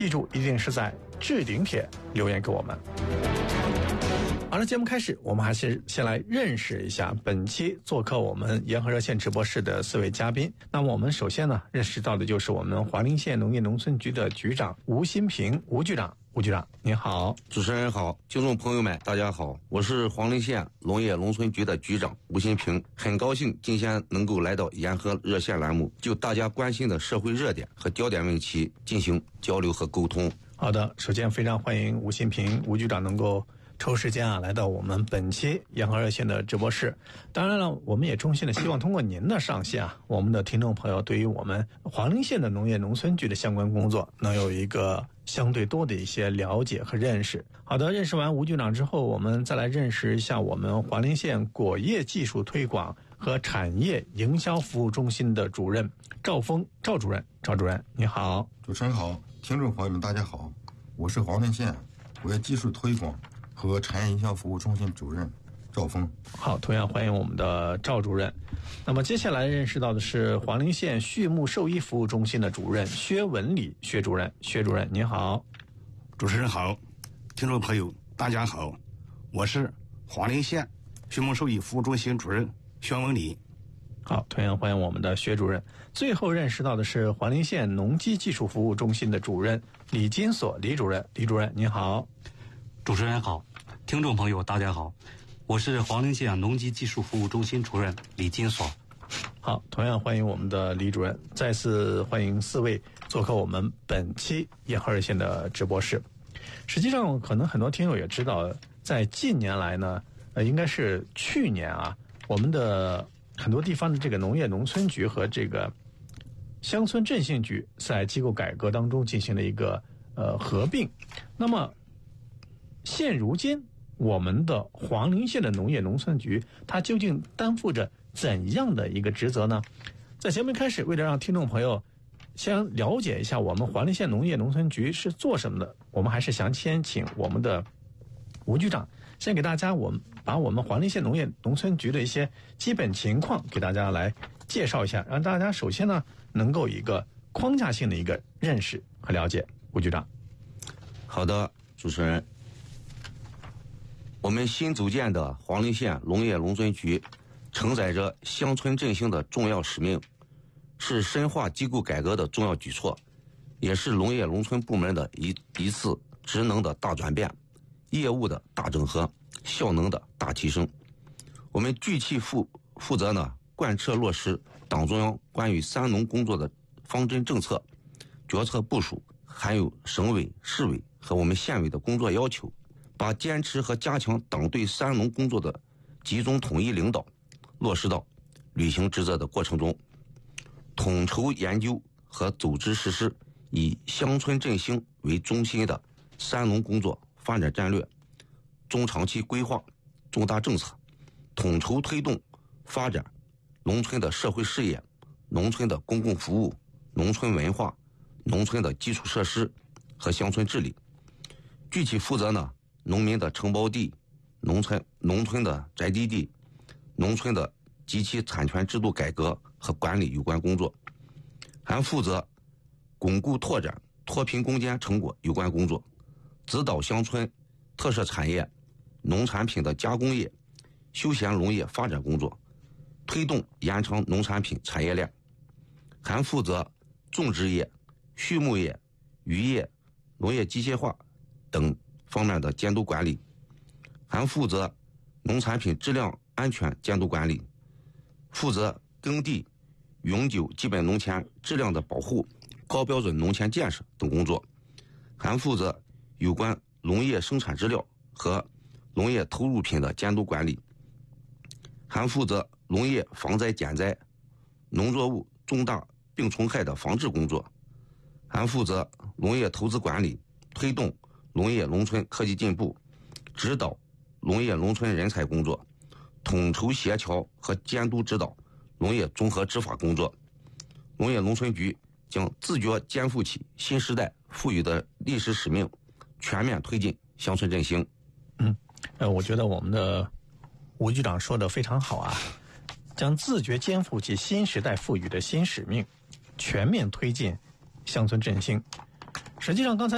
记住，一定是在置顶帖留言给我们。好了，节目开始，我们还是先来认识一下本期做客我们沿河热线直播室的4位嘉宾。那么我们首先呢，认识到的就是我们华林县农业农村局的局长吴新平，吴局长。吴局长您好。 主持人好，听众朋友们大家好，我是黄陵县农业农村局的局长吴新平，很高兴今天能够来到沿河热线栏目，就大家关心的社会热点和焦点问题进行交流和沟通。 好的，首先非常欢迎吴新平吴局长能够抽时间来到我们本期沿河热线的直播室。当然了，我们也衷心的希望通过您的上线我们的听众朋友对于我们黄陵县的农业农村局的相关工作能有一个相对多的一些了解和认识。好的，认识完吴局长之后，我们再来认识一下我们黄陵县果业技术推广和产业营销服务中心的主任赵峰赵主任。赵主任你好。 主持人好，听众朋友们大家好，我是黄陵县果业技术推广和产业营销服务中心主任赵峰。 好，同样欢迎我们的赵主任。那么接下来认识到的是黄陵县畜牧兽医服务中心的主任薛文礼薛主任。薛主任您好。 主持人好，听众朋友大家好，我是黄陵县畜牧兽医服务中心主任薛文礼。 好，同样欢迎我们的薛主任。最后认识到的是黄陵县农机技术服务中心的主任李金锁李主任。李主任您好。 主持人好，听众朋友大家好，我是黄陵县农机技术服务中心主任李金锁。 好，同样欢迎我们的李主任。再次欢迎4位做客我们本期沿河热线的直播室。实际上可能很多听友也知道，在近年来呢应该是去年我们的很多地方的这个农业农村局和这个乡村振兴局在机构改革当中进行了一个合并。那么现如今我们的黄陵县的农业农村局它究竟担负着怎样的一个职责呢？在节目开始，为了让听众朋友先了解一下我们黄陵县农业农村局是做什么的，我们还是想先请我们的吴局长先给大家把我们黄陵县农业农村局的一些基本情况给大家来介绍一下，让大家首先呢能够一个框架性的一个认识和了解。吴局长。 好的，主持人，我们新组建的黄陵县农业农村局承载着乡村振兴的重要使命，是深化机构改革的重要举措，也是农业农村部门的一次职能的大转变，业务的大整合，效能的大提升。我们具体负责呢贯彻落实党中央关于三农工作的方针政策、决策部署，还有省委、市委和我们县委的工作要求，把坚持和加强党对三农工作的集中统一领导落实到履行职责的过程中，统筹研究和组织实施以乡村振兴为中心的三农工作发展战略、中长期规划、重大政策，统筹推动发展农村的社会事业、农村的公共服务、农村文化、农村的基础设施和乡村治理。具体负责呢农民的承包地、农村的宅地地、农村的及其产权制度改革和管理有关工作，还负责巩固拓展脱贫攻坚成果有关工作，指导乡村特色产业、农产品的加工业、休闲农业发展工作，推动延长农产品产业链，还负责种植业、畜牧业、渔业、农业机械化等方面的监督管理，还负责农产品质量安全监督管理，负责耕地永久基本农田质量的保护、高标准农田建设等工作，还负责有关农业生产质量和农业投入品的监督管理，还负责农业防灾减灾、农作物重大病虫害的防治工作，还负责农业投资管理，推动农业农村科技进步，指导农业农村人才工作，统筹协调和监督指导农业综合执法工作。农业农村局将自觉肩负起新时代赋予的历史使命，全面推进乡村振兴。 我觉得我们的吴局长说的非常好将自觉肩负起新时代赋予的新使命，全面推进乡村振兴。实际上刚才